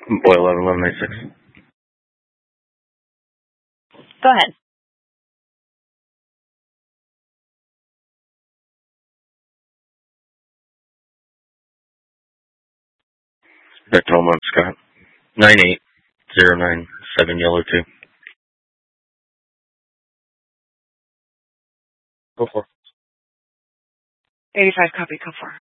Boy 1196. Go ahead. Tacoma, Scott. 98097 Yellow 2. Go for it. 85 copy, go for it.